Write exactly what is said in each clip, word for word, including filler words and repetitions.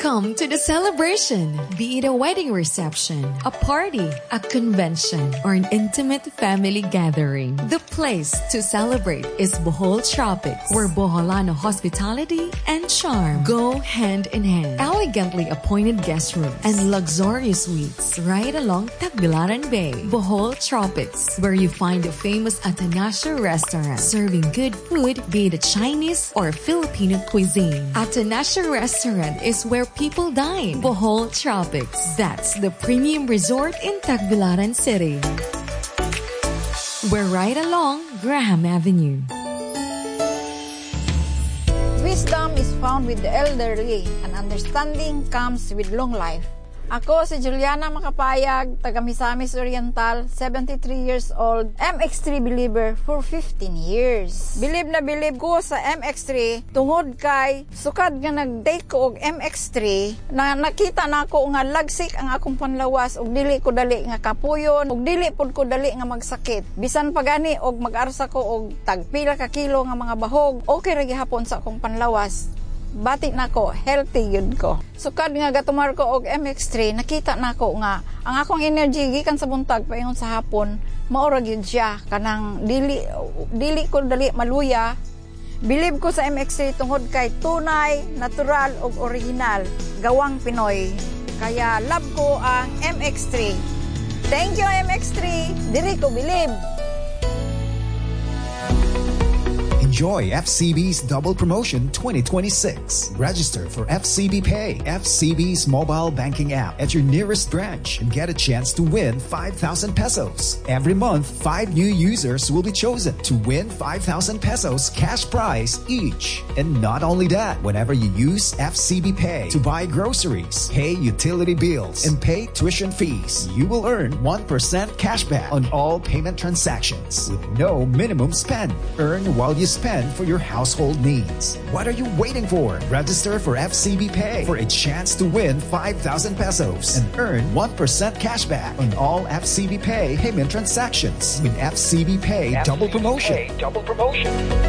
Come to the celebration, be it a wedding reception, a party, a convention, or an intimate family gathering. The place to celebrate is Bohol Tropics, where Boholano hospitality and charm go hand in hand. Elegantly appointed guest rooms and luxurious suites right along Tagbilaran Bay. Bohol Tropics, where you find the famous Atanasio restaurant, serving good food, be it a Chinese or Filipino cuisine. Atanasio restaurant is where people dine. Bohol Tropics, that's the premium resort in Tagbilaran City. We're right along Graham Avenue. Wisdom is found with the elderly, and understanding comes with long life. Ako si Juliana Makapayag, taga Misamis Oriental, seventy-three years old, M X three believer for fifteen years. Believe na believe ko sa M X three tungod kay sukad nga nag-take ko og M X three na nakita na ako nga lagsik ang akong panlawas og dili ko dali nga kapuyon og dili pud ko dali nga magsakit. Bisan pa gani og mag-arsa ko og tagpila ka kilo nga mga bahog, okay ra gihapon sa akong panlawas. Bati na ko, healthy yun ko. Sukad nga gatumar ko og M X three, nakita na ko nga ang akong energy gikan sa buntag paingon sa hapon, maura gyud siya kanang dili dili ko dali maluya. Believe ko sa M X three tungod kay tunay, natural ug original, gawang Pinoy. Kaya love ko ang M X three. Thank you M X three. Diri ko believe. Enjoy F C B's Double Promotion twenty twenty-six. Register for F C B Pay, F C B's mobile banking app at your nearest branch and get a chance to win five thousand pesos. Every month, five new users will be chosen to win five thousand pesos cash prize each. And not only that, whenever you use F C B Pay to buy groceries, pay utility bills, and pay tuition fees, you will earn one percent cashback on all payment transactions with no minimum spend. Earn while you spend for your household needs. What are you waiting for? Register for F C B Pay for a chance to win five thousand pesos and earn one percent cashback on all F C B Pay payment transactions with F C B Pay Double Promotion. Double Promotion.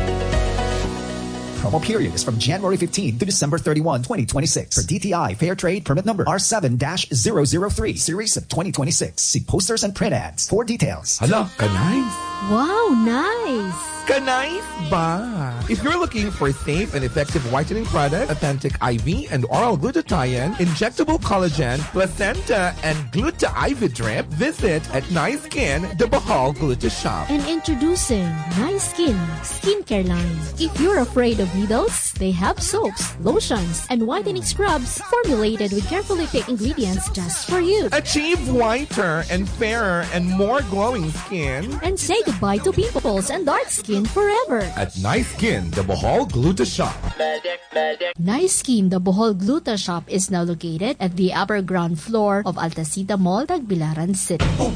Promo period is from January fifteenth to December thirty-first, twenty twenty-six. For D T I Fair Trade Permit Number R seven dash zero zero three, Series of twenty twenty-six. See posters and print ads for details. Hala, ka-nice. Wow, nice. Ka-nice ba? If you're looking for safe and effective whitening product, authentic I V and oral glutathione, injectable collagen, placenta, and Gluta I V drip, visit at Nice Skin, the Bohol Gluta Shop. And introducing Nice Skin skincare line. If you're afraid of needles, they have soaps, lotions, and whitening scrubs formulated with carefully picked ingredients just for you. Achieve whiter and fairer and more glowing skin. And say goodbye to pimples and dark skin forever. At Nice Skin, the Bohol Gluta Shop. Nice Skin, the Bohol Gluta Shop is now located at the upper ground floor of Altacita Mall, Tagbilaran City.